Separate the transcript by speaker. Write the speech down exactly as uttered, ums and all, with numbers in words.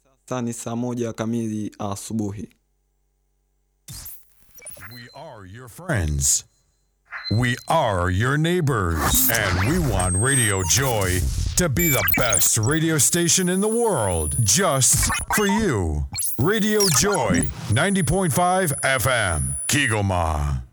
Speaker 1: Sasa ni saa moja kamili asubuhi.
Speaker 2: We are your friends. We are your neighbors. And we want Radio Joy to be the best radio station in the world just for you. Radio Joy ninety point five F M, Kigoma.